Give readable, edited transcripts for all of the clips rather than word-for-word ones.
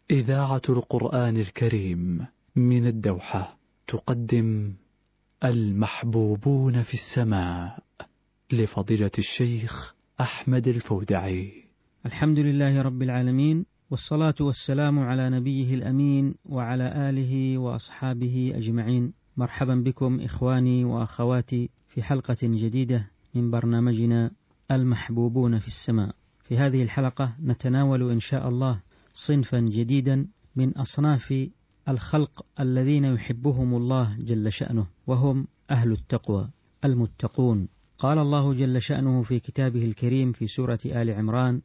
إذاعة القرآن الكريم من الدوحة تقدم المحبوبون في السماء لفضيلة الشيخ أحمد الفودعي. الحمد لله رب العالمين، والصلاة والسلام على نبيه الأمين وعلى آله وأصحابه أجمعين. مرحبا بكم إخواني وأخواتي في حلقة جديدة من برنامجنا المحبوبون في السماء. في هذه الحلقة نتناول إن شاء الله صنفا جديدا من أصناف الخلق الذين يحبهم الله جل شأنه، وهم أهل التقوى المتقون. قال الله جل شأنه في كتابه الكريم في سورة آل عمران: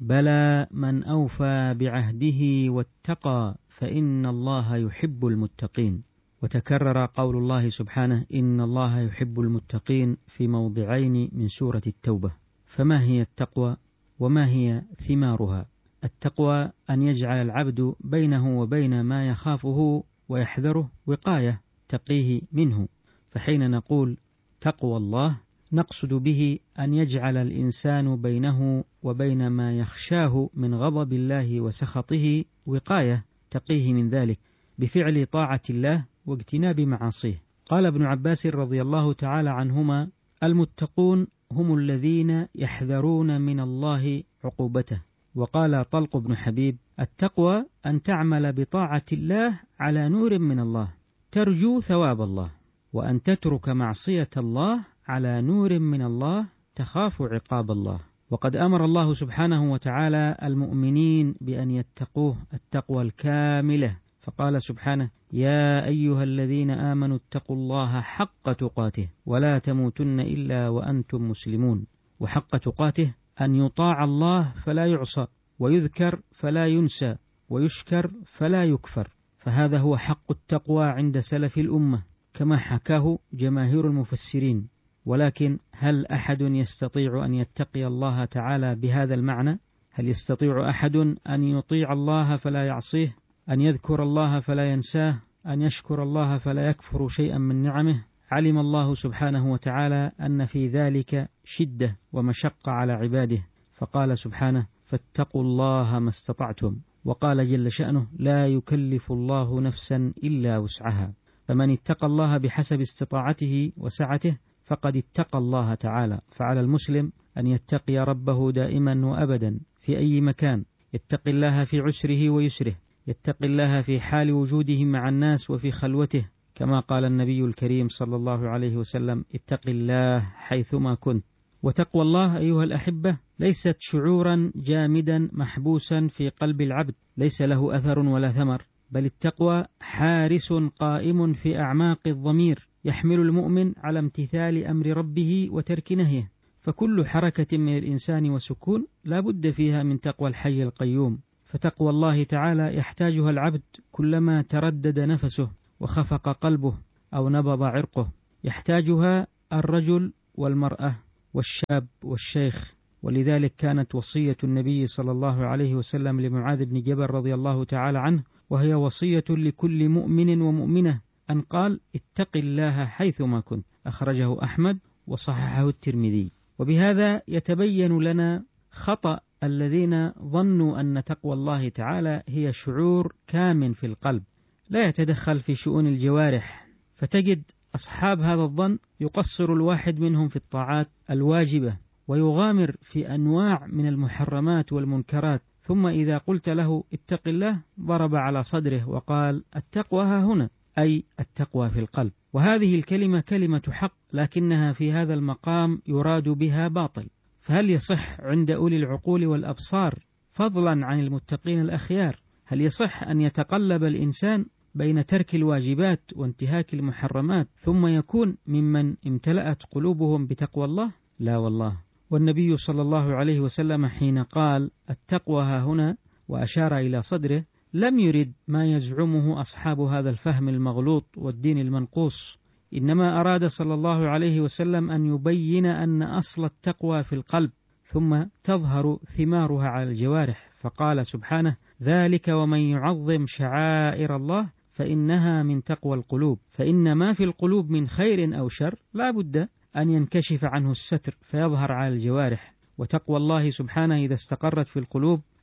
بلى من أوفى بعهده واتقى فإن الله يحب المتقين. وتكرر قول الله سبحانه: إن الله يحب المتقين في موضعين من سورة التوبة. فما هي التقوى وما هي ثمارها؟ التقوى أن يجعل العبد بينه وبين ما يخافه ويحذره وقاية تقيه منه. فحين نقول تقوى الله نقصد به أن يجعل الإنسان بينه وبين ما يخشاه من غضب الله وسخطه وقاية تقيه من ذلك بفعل طاعة الله واجتناب معاصيه. قال ابن عباس رضي الله تعالى عنهما: المتقون هم الذين يحذرون من الله عقوبته. وقال طلق بن حبيب: التقوى أن تعمل بطاعة الله على نور من الله ترجو ثواب الله، وأن تترك معصية الله على نور من الله تخاف عقاب الله. وقد أمر الله سبحانه وتعالى المؤمنين بأن يتقوه التقوى الكاملة، فقال سبحانه: يا أيها الذين آمنوا اتقوا الله حق تقاته ولا تموتن إلا وأنتم مسلمون. وحق تقاته أن يطاع الله فلا يعصى، ويذكر فلا ينسى، ويشكر فلا يكفر. فهذا هو حق التقوى عند سلف الأمة كما حكاه جماهير المفسرين. ولكن هل أحد يستطيع أن يتقي الله تعالى بهذا المعنى؟ هل يستطيع أحد أن يطيع الله فلا يعصيه، أن يذكر الله فلا ينساه، أن يشكر الله فلا يكفر شيئا من نعمه؟ علم الله سبحانه وتعالى أن في ذلك شدة ومشقة على عباده، فقال سبحانه: فاتقوا الله ما استطعتم. وقال جل شأنه: لا يكلف الله نفسا إلا وسعها. فمن اتقى الله بحسب استطاعته وسعته فقد اتقى الله تعالى. فعلى المسلم أن يتقي ربه دائما وأبدا في أي مكان، يتقي الله في عسره ويسره، يتقي الله في حال وجوده مع الناس وفي خلوته، كما قال النبي الكريم صلى الله عليه وسلم: اتق الله حيثما كنت. وتقوى الله أيها الأحبة ليست شعورا جامدا محبوسا في قلب العبد ليس له أثر ولا ثمر، بل التقوى حارس قائم في أعماق الضمير يحمل المؤمن على امتثال أمر ربه وترك نهيه. فكل حركة من الإنسان وسكون لا بد فيها من تقوى الحي القيوم. فتقوى الله تعالى يحتاجها العبد كلما تردد نفسه وخفق قلبه أو نبض عرقه، يحتاجها الرجل والمرأة والشاب والشيخ. ولذلك كانت وصية النبي صلى الله عليه وسلم لمعاذ بن جبل رضي الله تعالى عنه، وهي وصية لكل مؤمن ومؤمنة، أن قال: اتق الله حيثما كنت. أخرجه أحمد وصححه الترمذي. وبهذا يتبين لنا خطأ الذين ظنوا أن تقوى الله تعالى هي شعور كامن في القلب لا يتدخل في شؤون الجوارح. فتجد أصحاب هذا الظن يقصر الواحد منهم في الطاعات الواجبة ويغامر في أنواع من المحرمات والمنكرات، ثم إذا قلت له اتق الله ضرب على صدره وقال: التقوى ها هنا، أي التقوى في القلب. وهذه الكلمة كلمة حق، لكنها في هذا المقام يراد بها باطل. فهل يصح عند أولي العقول والأبصار، فضلا عن المتقين الأخيار، هل يصح أن يتقلب الإنسان بين ترك الواجبات وانتهاك المحرمات ثم يكون ممن امتلأت قلوبهم بتقوى الله؟ لا والله. والنبي صلى الله عليه وسلم حين قال التقوى ها هنا وأشار إلى صدره لم يرد ما يزعمه أصحاب هذا الفهم المغلوط والدين المنقوص، إنما أراد صلى الله عليه وسلم أن يبين أن أصل التقوى في القلب ثم تظهر ثمارها على الجوارح. فقال سبحانه: ذلك ومن يعظم شعائر الله فإنها من تقوى القلوب. فإن ما في القلوب من خير أو شر لا بد أن ينكشف عنه الستر فيظهر على الجوارح. وتقوى الله سبحانه إذا استقرت في القلوب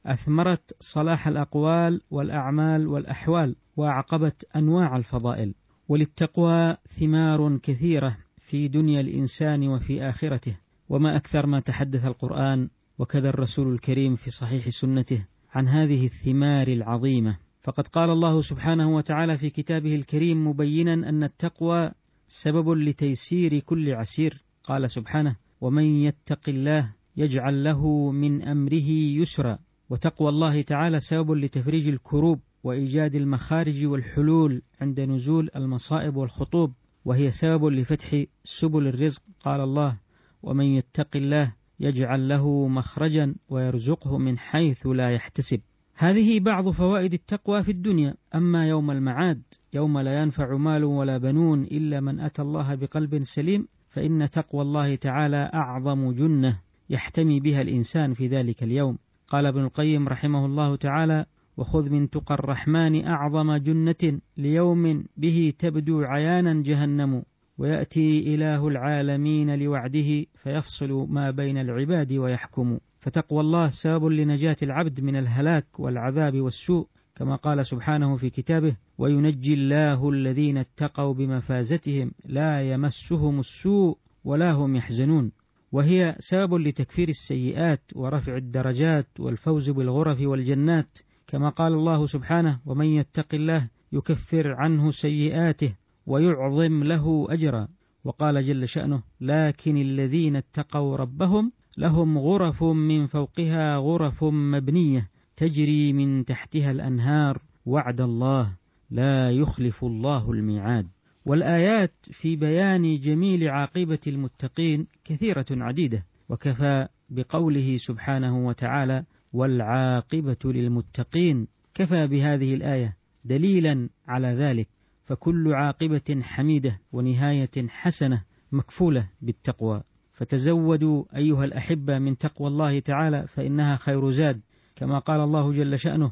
أثمرت صلاح الأقوال والأعمال والأحوال، وأعقبت أنواع الفضائل. وللتقوى ثمار كثيرة في دنيا الإنسان وفي آخرته، وما أكثر ما تحدث القرآن وكذا الرسول الكريم في صحيح سنته عن هذه الثمار العظيمة. فقد قال الله سبحانه وتعالى في كتابه الكريم مبينا أن التقوى سبب لتيسير كل عسير. قال سبحانه: ومن يتق الله يجعل له من أمره يسرا. وتقوى الله تعالى سبب لتفريج الكروب وإيجاد المخارج والحلول عند نزول المصائب والخطوب، وهي سبب لفتح سبل الرزق. قال الله: ومن يتق الله يجعل له مخرجا ويرزقه من حيث لا يحتسب. هذه بعض فوائد التقوى في الدنيا. أما يوم المعاد، يوم لا ينفع مال ولا بنون إلا من أتى الله بقلب سليم، فإن تقوى الله تعالى أعظم جنة يحتمي بها الإنسان في ذلك اليوم. قال ابن القيم رحمه الله تعالى: وخذ من تقى الرحمن أعظم جنة ليوم به تبدو عيانا جهنم، ويأتي إله العالمين لوعده فيفصل ما بين العباد ويحكم. فتقوى الله سبب لنجاة العبد من الهلاك والعذاب والسوء، كما قال سبحانه في كتابه: وينجي الله الذين اتقوا بمفازتهم لا يمسهم السوء ولا هم يحزنون. وهي سبب لتكفير السيئات ورفع الدرجات والفوز بالغرف والجنات، كما قال الله سبحانه: ومن يتق الله يكفر عنه سيئاته ويعظم له أجرا. وقال جل شأنه: لكن الذين اتقوا ربهم لهم غرف من فوقها غرف مبنية تجري من تحتها الأنهار وعد الله لا يخلف الله الميعاد. والآيات في بيان جميل عاقبة المتقين كثيرة عديدة، وكفى بقوله سبحانه وتعالى: والعاقبة للمتقين. كفى بهذه الآية دليلا على ذلك، فكل عاقبة حميدة ونهاية حسنة مكفولة بالتقوى. فتزودوا أيها الأحبة من تقوى الله تعالى فإنها خير زاد، كما قال الله جل شأنه: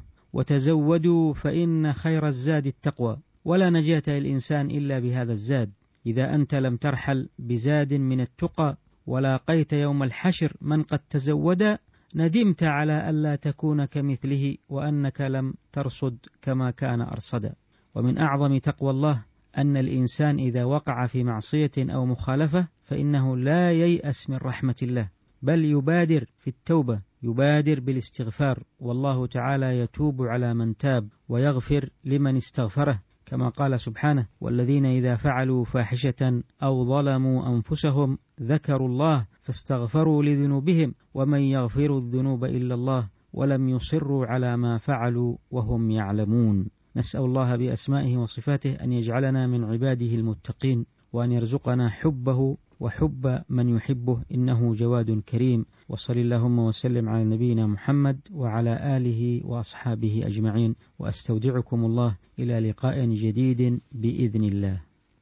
وتزودوا فإن خير الزاد التقوى. ولا نجاة للإنسان إلا بهذا الزاد. إذا أنت لم ترحل بزاد من التقى ولاقيت يوم الحشر من قد تزود، ندمت على ألا تكون كمثله وأنك لم ترصد كما كان أرصدا. ومن أعظم تقوى الله أن الإنسان إذا وقع في معصية أو مخالفة فإنه لا ييأس من رحمة الله، بل يبادر في التوبة، يبادر بالاستغفار، والله تعالى يتوب على من تاب ويغفر لمن استغفره، كما قال سبحانه: والذين إذا فعلوا فاحشة أو ظلموا أنفسهم ذكروا الله فاستغفروا لذنوبهم ومن يغفر الذنوب إلا الله ولم يصروا على ما فعلوا وهم يعلمون. نسأل الله بأسمائه وصفاته أن يجعلنا من عباده المتقين، وأن يرزقنا حبه وحب من يحبه، إنه جواد كريم. وصل اللهم وسلم على نبينا محمد وعلى آله وأصحابه أجمعين، وأستودعكم الله إلى لقاء جديد بإذن الله.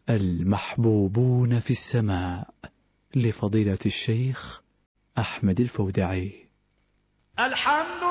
المحبوبون في السماء لفضيلة الشيخ أحمد الفودعي. الحمد